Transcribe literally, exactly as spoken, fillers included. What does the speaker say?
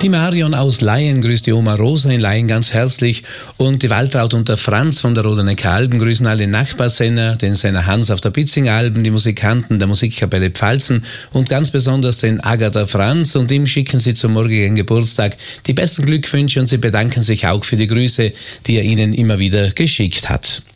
Die Marion aus Laien grüßt die Oma Rosa in Laien ganz herzlich und die Waltraud und der Franz von der Rodenecker-Alben grüßen alle Nachbarsänger, den Sänger Hans auf der Pitzinger-Alben, die Musikanten der Musikkapelle Pfalzen und ganz besonders den Agatha Franz, und ihm schicken sie zum morgigen Geburtstag die besten Glückwünsche und sie bedanken sich auch für die Grüße, die er ihnen immer wieder geschickt hat.